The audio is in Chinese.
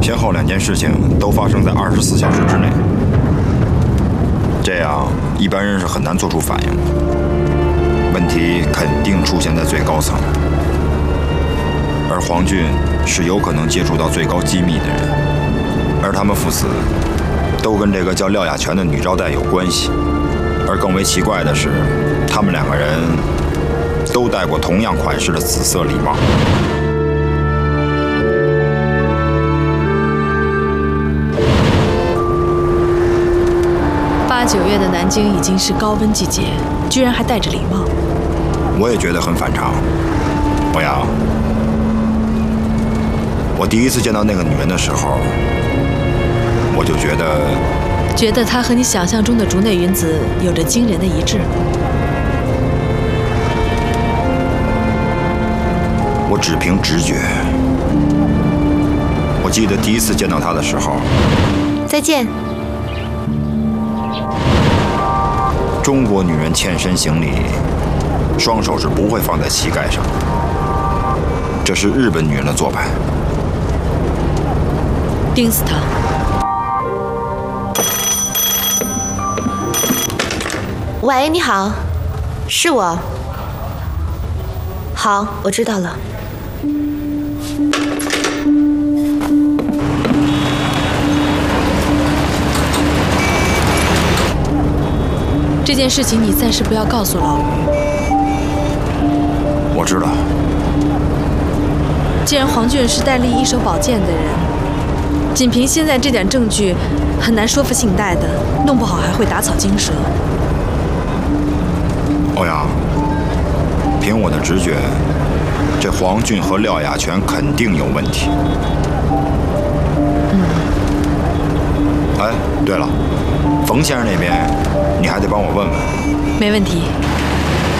前后2件事情都发生在24小时之内，这样一般人是很难做出反应的。问题肯定出现在最高层，而黄俊是有可能接触到最高机密的人，而他们父子都跟这个叫廖雅泉的女招待有关系。而更为奇怪的是，他们2个人都戴过同样款式的紫色礼帽。 8、9月的南京已经是高温季节，居然还戴着礼帽。 我也觉得很反常。欧阳，我第一次见到那个女人的时候，我就觉得她和你想象中的竹内云子有着惊人的一致。 我只凭直觉。我记得第一次见到她的时候， 再见。 中国女人欠身行礼，双手是不会放在膝盖上，这是日本女人的做派。 盯死他！ 喂，你好，是我。好，我知道了。 这件事情你暂时不要告诉老于。 我知道。 既然黄俊是戴笠一手宝剑的人，仅凭现在这点证据，很难说服信贷的，弄不好还会打草惊蛇。 欧阳，凭我的直觉，这黄俊和廖雅泉肯定有问题。哎，对了，冯先生那边你还得帮我问问。 没问题。